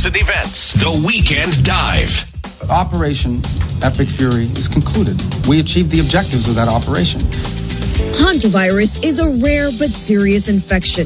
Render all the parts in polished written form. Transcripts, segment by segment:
recent events. The Weekend Dive. Operation Epic Fury is concluded. We achieved the objectives of that operation. Hantavirus is a rare but serious infection.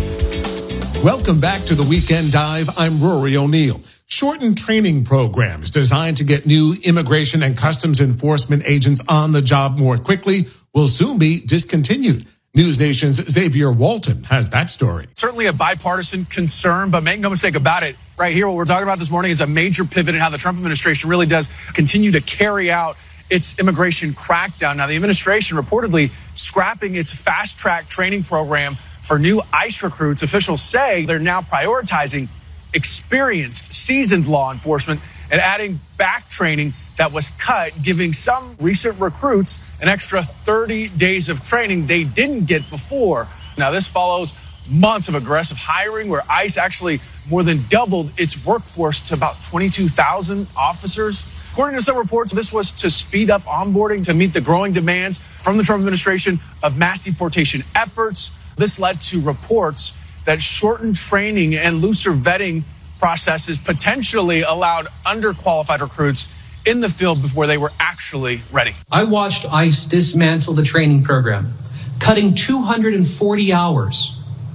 Welcome back to the Weekend Dive. I'm Rory O'Neill. Shortened training programs designed to get new immigration and customs enforcement agents on the job more quickly will soon be discontinued. News Nation's Xavier Walton has that story. Certainly a bipartisan concern, but make no mistake about it. Right here, what we're talking about this morning is a major pivot in how the Trump administration really does continue to carry out its immigration crackdown. Now, the administration reportedly scrapping its fast-track training program for new ICE recruits. Officials say they're now prioritizing experienced, seasoned law enforcement and adding back training that was cut, giving some recent recruits an extra 30 days of training they didn't get before. Now, this follows months of aggressive hiring where ICE actually more than doubled its workforce to about 22,000 officers. According to some reports, this was to speed up onboarding to meet the growing demands from the Trump administration of mass deportation efforts. This led to reports that shortened training and looser vetting processes potentially allowed underqualified recruits in the field before they were actually ready. I watched ICE dismantle the training program, cutting 240 hours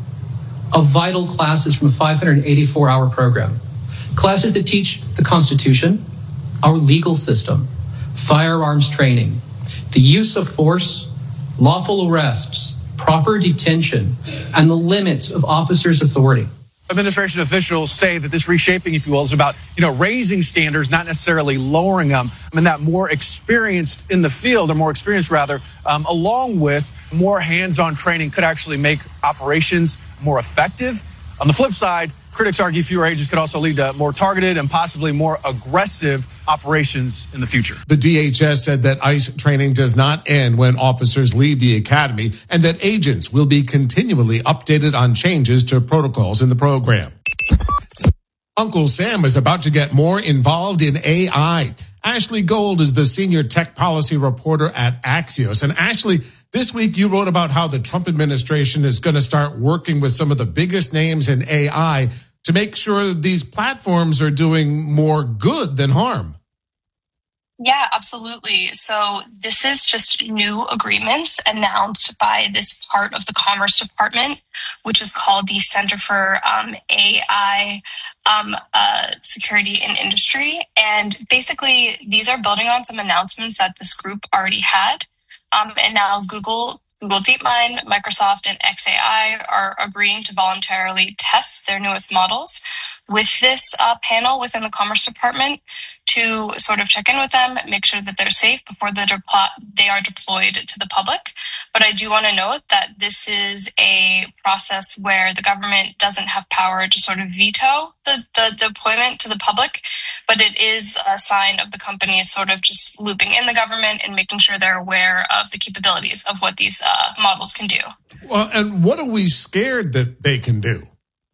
of vital classes from a 584-hour program. Classes that teach the Constitution, our legal system, firearms training, the use of force, lawful arrests, proper detention, and the limits of officers' authority. Administration officials say that this reshaping, if you will, is about, raising standards, not necessarily lowering them. And that more experienced in the field, or more experienced rather, along with more hands-on training could actually make operations more effective. On the flip side, critics argue fewer agents could also lead to more targeted and possibly more aggressive operations in the future. The DHS said that ICE training does not end when officers leave the academy and that agents will be continually updated on changes to protocols in the program. Uncle Sam is about to get more involved in AI. Ashley Gold is the senior tech policy reporter at Axios. And Ashley, this week you wrote about how the Trump administration is going to start working with some of the biggest names in AI to make sure that these platforms are doing more good than harm. Yeah, absolutely. So this is just new agreements announced by this part of the Commerce Department, which is called the Center for AI Security in Industry. And basically, these are building on some announcements that this group already had. And now Google DeepMind, Microsoft, and xAI are agreeing to voluntarily test their newest models with this panel within the Commerce Department to sort of check in with them, make sure that they're safe before they are deployed to the public. But I do want to note that this is a process where the government doesn't have power to sort of veto the deployment to the public, but it is a sign of the companies sort of just looping in the government and making sure they're aware of the capabilities of what these models can do. Well, and what are we scared that they can do?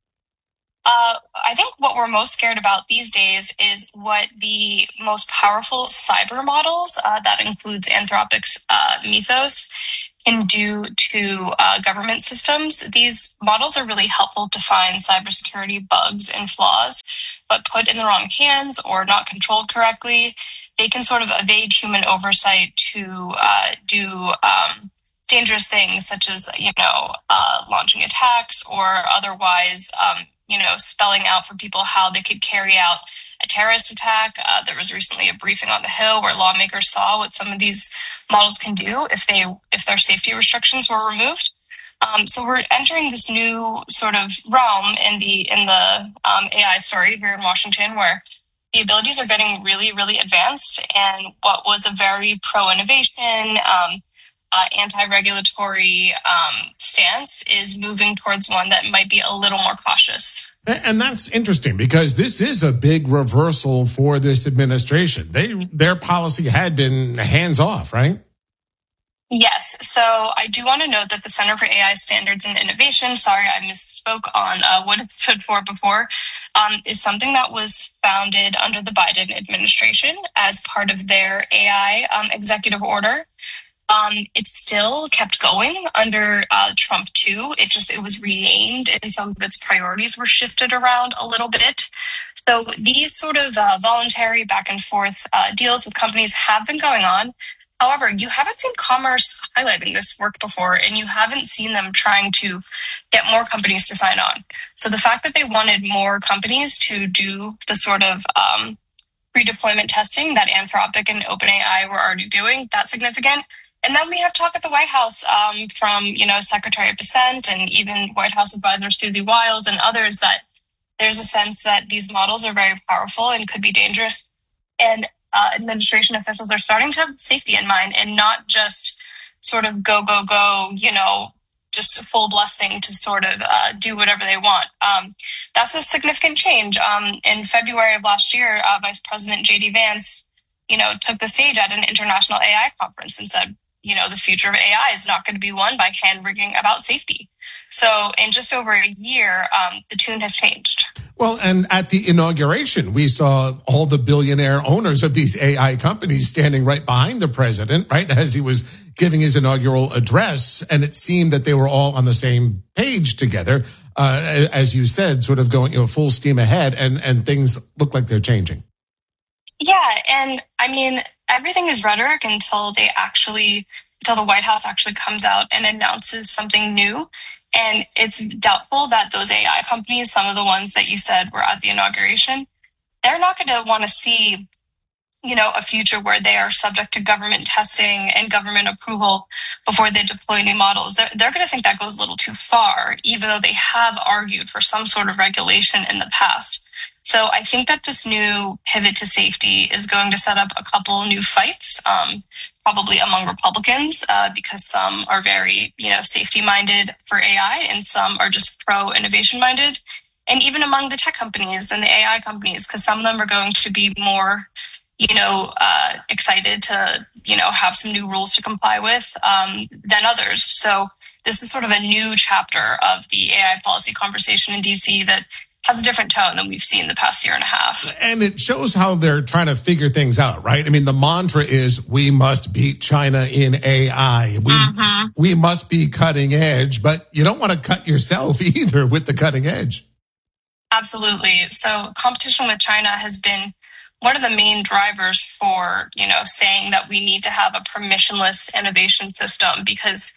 I think what we're most scared about these days is what the most powerful cyber models, that includes Anthropic's Mythos, can do to government systems. These models are really helpful to find cybersecurity bugs and flaws, but put in the wrong hands or not controlled correctly, they can sort of evade human oversight to do dangerous things such as, launching attacks or otherwise, spelling out for people how they could carry out a terrorist attack. There was recently a briefing on the Hill where lawmakers saw what some of these models can do if their safety restrictions were removed. So we're entering this new sort of realm in the AI story here in Washington, where the abilities are getting really, really advanced, and what was a very pro-innovation, anti-regulatory stance is moving towards one that might be a little more cautious. And that's interesting because this is a big reversal for this administration. Their policy had been hands off, right? Yes. So I do want to note that the Center for AI Standards and Innovation, sorry, I misspoke on what it stood for before, is something that was founded under the Biden administration as part of their AI executive order. It still kept going under Trump too. It was renamed and some of its priorities were shifted around a little bit. So these sort of voluntary back and forth deals with companies have been going on. However, you haven't seen Commerce highlighting this work before, and you haven't seen them trying to get more companies to sign on. So the fact that they wanted more companies to do the sort of pre-deployment testing that Anthropic and OpenAI were already doing, that's significant. And then we have talk at the White House from, Secretary of Defense and even White House advisor Susie Wild and others that there's a sense that these models are very powerful and could be dangerous. And administration officials are starting to have safety in mind and not just sort of go, just full blessing to sort of do whatever they want. That's a significant change. In February of last year, Vice President J.D. Vance, took the stage at an international AI conference and said, the future of AI is not going to be won by hand-wringing about safety. So in just over a year, the tune has changed. Well, and at the inauguration, we saw all the billionaire owners of these AI companies standing right behind the president, right, as he was giving his inaugural address. And it seemed that they were all on the same page together, as you said, sort of going full steam ahead, and things look like they're changing. Yeah, and I mean, everything is rhetoric until the White House actually comes out and announces something new. And it's doubtful that those AI companies, some of the ones that you said were at the inauguration, they're not going to want to see, a future where they are subject to government testing and government approval before they deploy new models. They're going to think that goes a little too far, even though they have argued for some sort of regulation in the past. So I think that this new pivot to safety is going to set up a couple new fights, probably among Republicans, because some are very, safety-minded for AI and some are just pro-innovation-minded. And even among the tech companies and the AI companies, because some of them are going to be more, excited to, have some new rules to comply with than others. So this is sort of a new chapter of the AI policy conversation in DC that has a different tone than we've seen the past year and a half. And it shows how they're trying to figure things out, right? I mean, the mantra is we must beat China in AI. We must be cutting edge, but you don't want to cut yourself either with the cutting edge. Absolutely. So competition with China has been one of the main drivers for, saying that we need to have a permissionless innovation system because,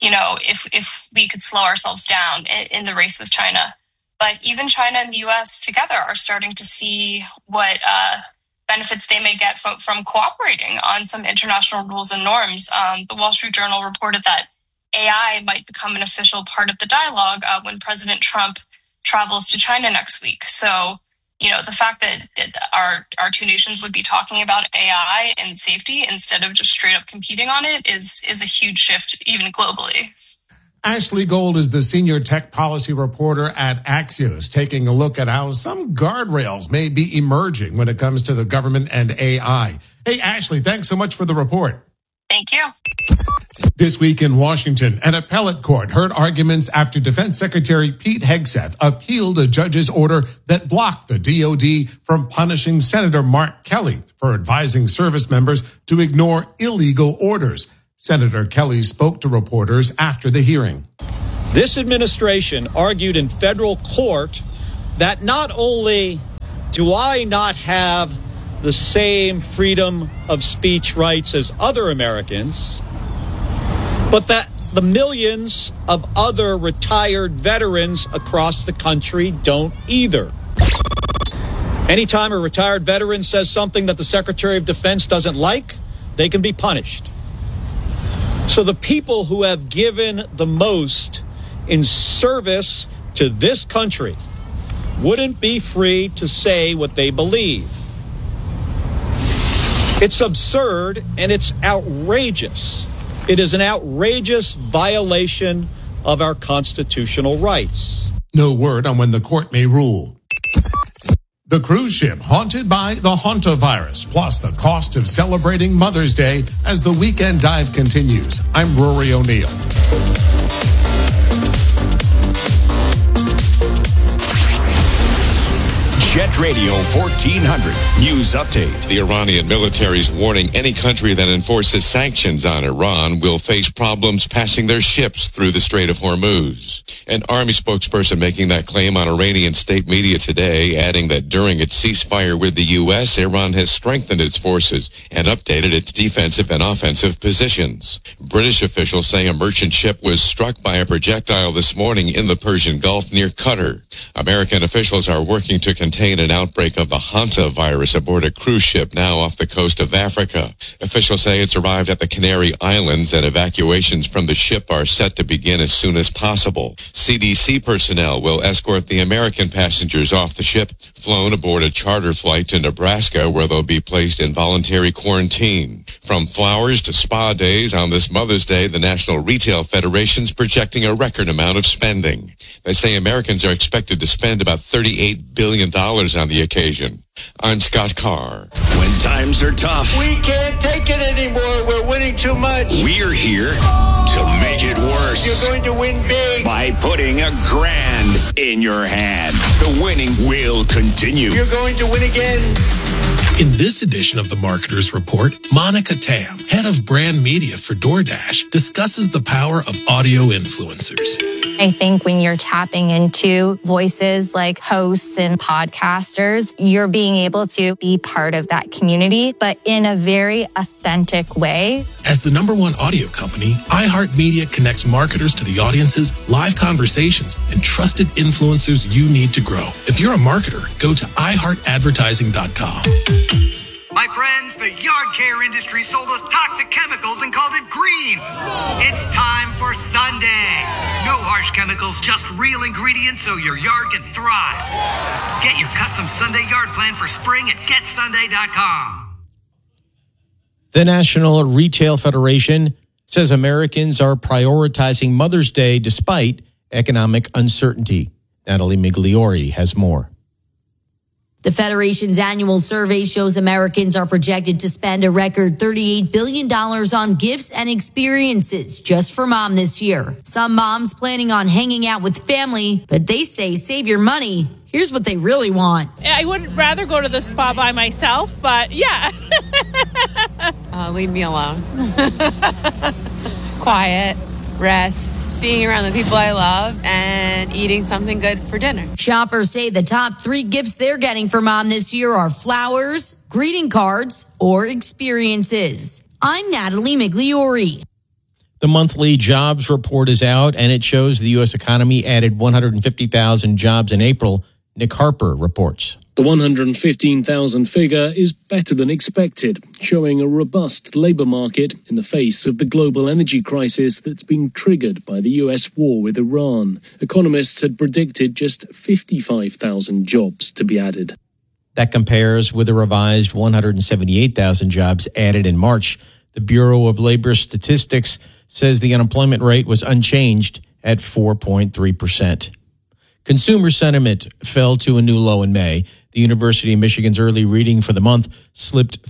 if we could slow ourselves down in the race with China. But even China and the U.S. together are starting to see what benefits they may get from cooperating on some international rules and norms. The Wall Street Journal reported that AI might become an official part of the dialogue when President Trump travels to China next week. So, the fact that our two nations would be talking about AI and safety instead of just straight up competing on it is a huge shift even globally. Ashley Gold is the senior tech policy reporter at Axios, taking a look at how some guardrails may be emerging when it comes to the government and AI. Hey, Ashley, thanks so much for the report. Thank you. This week in Washington, an appellate court heard arguments after Defense Secretary Pete Hegseth appealed a judge's order that blocked the DOD from punishing Senator Mark Kelly for advising service members to ignore illegal orders. Senator Kelly spoke to reporters after the hearing. This administration argued in federal court that not only do I not have the same freedom of speech rights as other Americans, but that the millions of other retired veterans across the country don't either. Anytime a retired veteran says something that the Secretary of Defense doesn't like, they can be punished. So the people who have given the most in service to this country wouldn't be free to say what they believe. It's absurd and it's outrageous. It is an outrageous violation of our constitutional rights. No word on when the court may rule. The cruise ship haunted by the hantavirus, plus the cost of celebrating Mother's Day as the Weekend Dive continues. I'm Rory O'Neill. Jet Radio 1400 News Update. The Iranian military is warning any country that enforces sanctions on Iran will face problems passing their ships through the Strait of Hormuz. An army spokesperson making that claim on Iranian state media today, adding that during its ceasefire with the U.S., Iran has strengthened its forces and updated its defensive and offensive positions. British officials say a merchant ship was struck by a projectile this morning in the Persian Gulf near Qatar. American officials are working to contain an outbreak of the Hanta virus aboard a cruise ship now off the coast of Africa. Officials say it's arrived at the Canary Islands and evacuations from the ship are set to begin as soon as possible. CDC personnel will escort the American passengers off the ship, flown aboard a charter flight to Nebraska where they'll be placed in voluntary quarantine. From flowers to spa days on this Mother's Day, the National Retail Federation's projecting a record amount of spending. They say Americans are expected to spend about $38 billion on the occasion. I'm Scott Carr. When times are tough, we can't take it anymore. We're winning too much. We're here to make it worse. You're going to win big. By putting $1,000 in your hand. The winning will continue. You're going to win again. In this edition of the Marketer's Report, Monica Tam, head of brand media for DoorDash, discusses the power of audio influencers. I think when you're tapping into voices like hosts and podcasters, you're being able to be part of that community, but in a very authentic way. As the #1 audio company, iHeartMedia connects marketers to the audiences, live conversations, and trusted influencers you need to grow. If you're a marketer, go to iHeartAdvertising.com. My friends, the yard care industry sold us toxic chemicals and called it green. It's time for Sunday. No harsh chemicals, just real ingredients so your yard can thrive. Get your custom Sunday yard plan for spring at getsunday.com. The National Retail Federation says Americans are prioritizing Mother's Day despite economic uncertainty. Natalie Migliori has more. The Federation's annual survey shows Americans are projected to spend a record $38 billion on gifts and experiences just for mom this year. Some moms planning on hanging out with family, but they say save your money. Here's what they really want. I would rather go to the spa by myself, but yeah. Leave me alone. Quiet, rest. Being around the people I love and eating something good for dinner. Shoppers say the top 3 gifts they're getting for mom this year are flowers, greeting cards, or experiences. I'm Natalie Migliori. The monthly jobs report is out, and it shows the U.S. economy added 150,000 jobs in April. Nick Harper reports. The 115,000 figure is better than expected, showing a robust labour market in the face of the global energy crisis that's been triggered by the US war with Iran. Economists had predicted just 55,000 jobs to be added. That compares with a revised 178,000 jobs added in March. The Bureau of Labor Statistics says the unemployment rate was unchanged at 4.3%. Consumer sentiment fell to a new low in May. The University of Michigan's early reading for the month slipped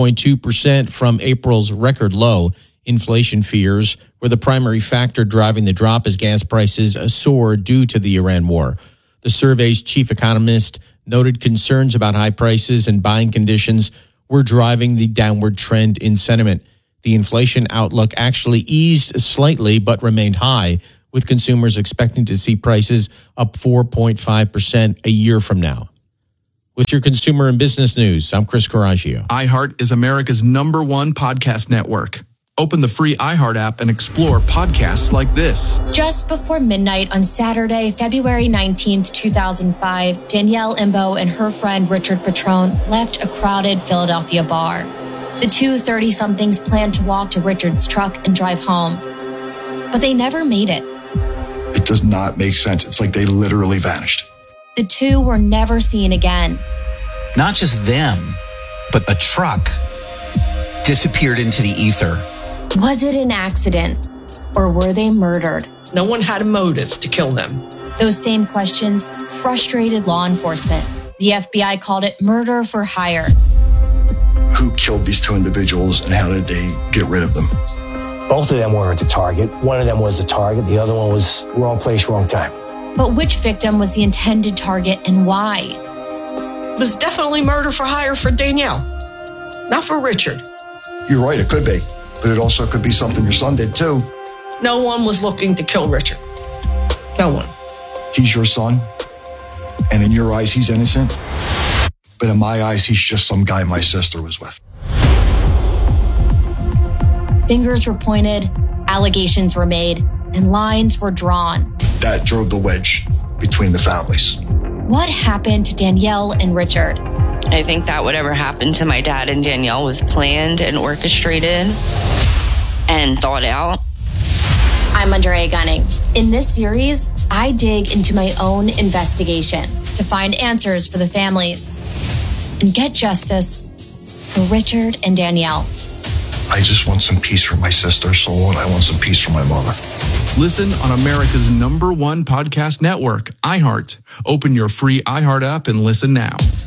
3.2% from April's record low. Inflation fears were the primary factor driving the drop as gas prices soared due to the Iran war. The survey's chief economist noted concerns about high prices and buying conditions were driving the downward trend in sentiment. The inflation outlook actually eased slightly but remained high, with consumers expecting to see prices up 4.5% a year from now. With your consumer and business news, I'm Chris Coraggio. iHeart is America's #1 podcast network. Open the free iHeart app and explore podcasts like this. Just before midnight on Saturday, February 19th, 2005, Danielle Imbo and her friend Richard Petrone left a crowded Philadelphia bar. The two 30-somethings planned to walk to Richard's truck and drive home, but they never made it. It does not make sense. It's like they literally vanished. The two were never seen again. Not just them, but a truck disappeared into the ether. Was it an accident, or were they murdered? No one had a motive to kill them. Those same questions frustrated law enforcement. The FBI called it murder for hire. Who killed these 2 individuals and how did they get rid of them? Both of them weren't the target. One of them was the target. The other one was wrong place, wrong time. But which victim was the intended target and why? was definitely murder for hire for Danielle, not for Richard. You're right, it could be. But it also could be something your son did too. No one was looking to kill Richard. No one. He's your son, and in your eyes, he's innocent. But in my eyes, he's just some guy my sister was with. Fingers were pointed, allegations were made, and lines were drawn. That drove the wedge between the families. What happened to Danielle and Richard? I think that whatever happened to my dad and Danielle was planned and orchestrated and thought out. I'm Andrea Gunning. In this series, I dig into my own investigation to find answers for the families and get justice for Richard and Danielle. I just want some peace for my sister's soul, and I want some peace for my mother. Listen on America's #1 podcast network, iHeart. Open your free iHeart app and listen now.